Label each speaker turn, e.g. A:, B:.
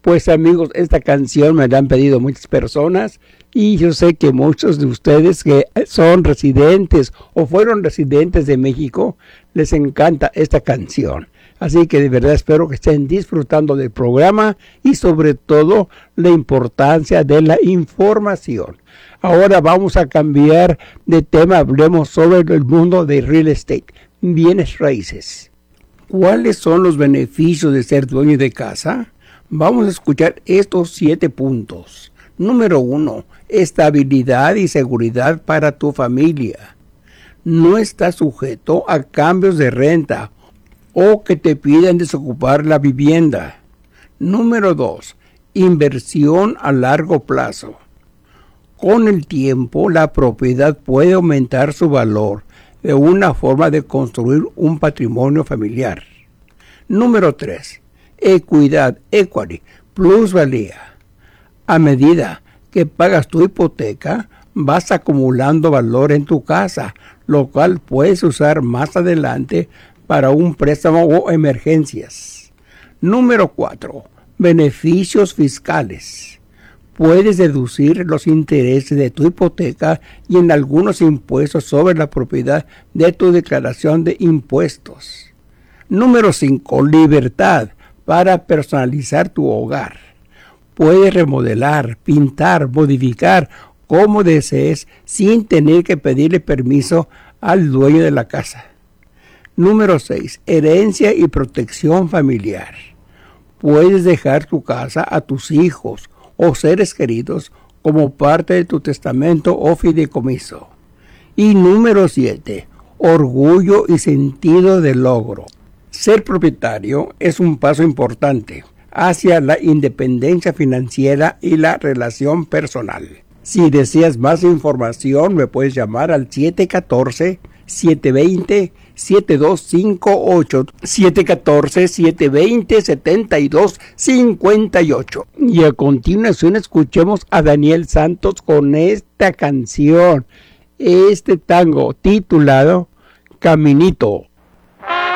A: Pues amigos, esta canción me la han pedido muchas personas y yo sé que muchos de ustedes que son residentes o fueron residentes de México, les encanta esta canción. Así que de verdad espero que estén disfrutando del programa y sobre todo la importancia de la información. Ahora vamos a cambiar de tema, hablemos sobre el mundo de real estate, bienes raíces. ¿Cuáles son los beneficios de ser dueño de casa? Vamos a escuchar estos 7 puntos. Número 1, estabilidad y seguridad para tu familia. No estás sujeto a cambios de renta o que te pidan desocupar la vivienda. Número 2, inversión a largo plazo. Con el tiempo, la propiedad puede aumentar su valor de una forma de construir un patrimonio familiar. Número 3, equidad, equity, plusvalía. A medida que pagas tu hipoteca, vas acumulando valor en tu casa, lo cual puedes usar más adelante para un préstamo o emergencias. Número 4, beneficios fiscales. Puedes deducir los intereses de tu hipoteca y en algunos impuestos sobre la propiedad de tu declaración de impuestos. Número 5, libertad para personalizar tu hogar. Puedes remodelar, pintar, modificar como desees sin tener que pedirle permiso al dueño de la casa. Número 6, herencia y protección familiar. Puedes dejar tu casa a tus hijos o seres queridos como parte de tu testamento o fideicomiso. Y número 7, orgullo y sentido de logro. Ser propietario es un paso importante hacia la independencia financiera y la relación personal. Si deseas más información, me puedes llamar al 714-720-7258, 714-720-7258. Y a continuación escuchemos a Daniel Santos con esta canción, este tango titulado Caminito.